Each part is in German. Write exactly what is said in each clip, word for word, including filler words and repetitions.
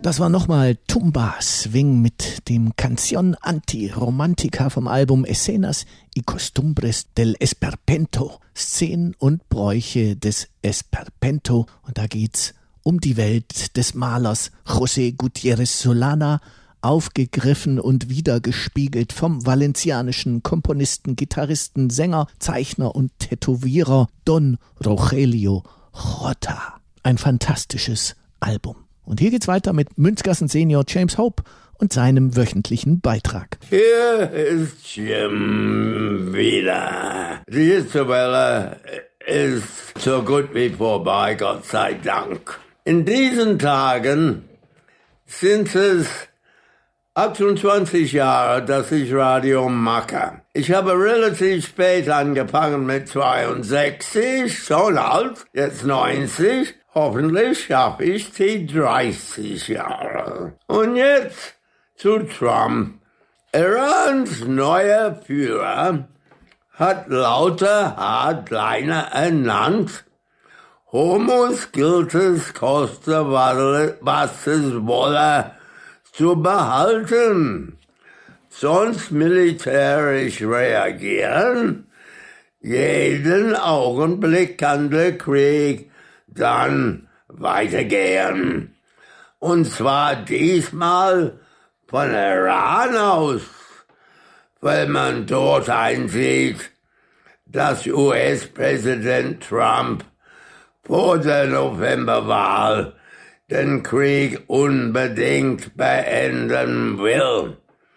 Das war nochmal Tumba Swing mit dem Canción Anti-Romantica vom Album Escenas y Costumbres del Esperpento, Szenen und Bräuche des Esperpento. Und da geht's um die Welt des Malers José Gutiérrez Solana, aufgegriffen und wiedergespiegelt vom valencianischen Komponisten, Gitarristen, Sänger, Zeichner und Tätowierer Don Rogelio Jota. Ein fantastisches Album. Und hier geht's weiter mit Münzgassen-Senior James Hope und seinem wöchentlichen Beitrag. Hier ist Jim wieder. Die Isabella ist so gut wie vorbei, Gott sei Dank. In diesen Tagen sind es achtundzwanzig Jahre, dass ich Radio mache. Ich habe relativ spät angefangen mit zweiundsechzig, schon alt, jetzt neunzig. Hoffentlich schaffe ich die dreißig Jahre. Und jetzt zu Trump. Irans neuer Führer hat lauter Hardliner ernannt. Hormuz gilt es, koste was es wolle, zu behalten. Sonst militärisch reagieren. Jeden Augenblick kann der Krieg dann weitergehen. Und zwar diesmal von Iran aus, weil man dort einsieht, dass U S-Präsident Trump vor der Novemberwahl den Krieg unbedingt beenden will.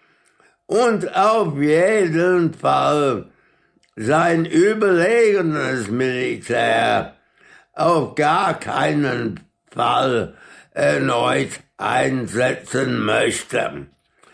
Und auf jeden Fall sein überlegenes Militär auf gar keinen Fall erneut einsetzen möchte.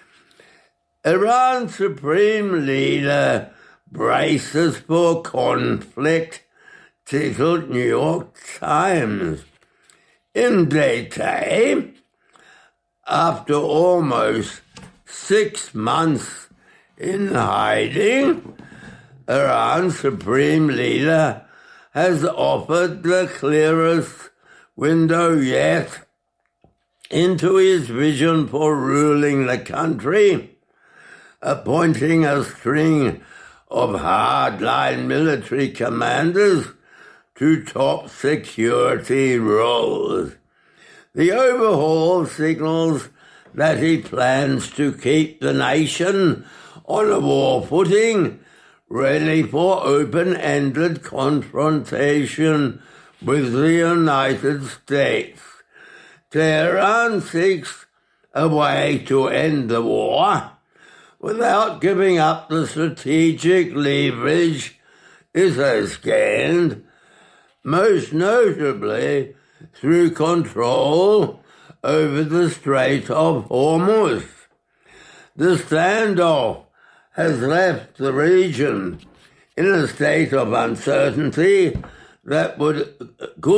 Iran's Supreme Leader braces for conflict, titelt New York Times. In daytime, after almost six months in hiding, Iran's Supreme Leader has offered the clearest window yet into his vision for ruling the country, appointing a string of hardline military commanders to top security roles. The overhaul signals that he plans to keep the nation on a war footing, ready for open-ended confrontation with the United States. Tehran seeks a way to end the war without giving up the strategic leverage it has gained, most notably through control over the Strait of Hormuz. The standoff has left the region in a state of uncertainty that would could